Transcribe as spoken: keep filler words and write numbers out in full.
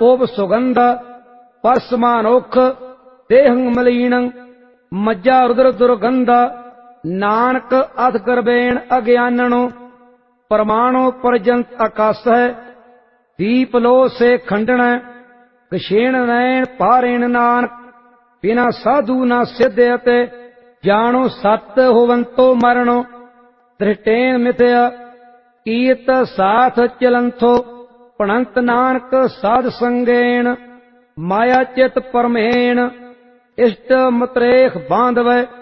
pop ਸੁਗੰਧ ਪਰਸਮਾਨੋਖ ਦੇਹੰ ਮਲੀਨੰ ਮੱਜਾ ਰੁਦਰ ਦੁਰਗੰਧ ਨਾਨਕ ਅਧ ਕਰਬੇਣ ਅਗਿਆਨਣੋ ਪਰਮਾਣੋ ਪਰਜੰਤ ਆਕਾਸ ਹੈ ਦੀਪ ਲੋ ਸੇ ਖੰਡਣ ਕਸ਼ੇਣ ਨੈਣ ਪਾਰੇਣ ਨਾਨਕ ਬਿਨਾ ਸਾਧੂ ਨਾ ਸਿੱਧਿ ਅਤੇ ਜਾਣੋ ਸਤ ਹੋਵੰਤੋ ਮਰਣੋ ਦ੍ਰਿਟੇਨ ਮਿਥਿਆ ਕੀਤ ਸਾਥ ਚਲੰਥੋ ਪਣੰਤ ਨਾਨਕ ਸਾਧ ਸੰਗੇਣ ਮਾਇਆ ਚਿਤ ਪਰਮੇਣ ਇਸ਼ਟ ਮਤਰੇਖ ਬਾਂਧਵੈ